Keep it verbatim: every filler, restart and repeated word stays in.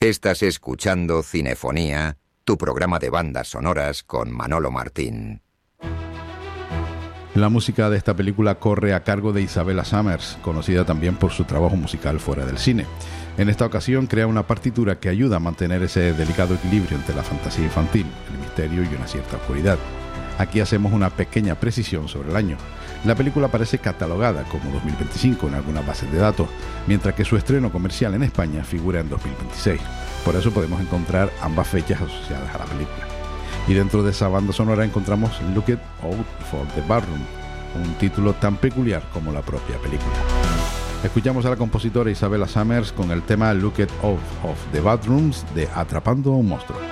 Estás escuchando Cinefonía, tu programa de bandas sonoras con Manolo Martín. La música de esta película corre a cargo de Isabella Summers, conocida también por su trabajo musical fuera del cine. En esta ocasión crea una partitura que ayuda a mantener ese delicado equilibrio entre la fantasía infantil, el misterio y una cierta oscuridad. Aquí hacemos una pequeña precisión sobre el año. La película aparece catalogada como dos mil veinticinco en algunas bases de datos, mientras que su estreno comercial en España figura en dos mil veintiséis. Por eso podemos encontrar ambas fechas asociadas a la película. Y dentro de esa banda sonora encontramos Look Out for the Ballroom, un título tan peculiar como la propia película. Escuchamos a la compositora Isabella Summers con el tema Look Out of the Bathrooms de Atrapando a un monstruo.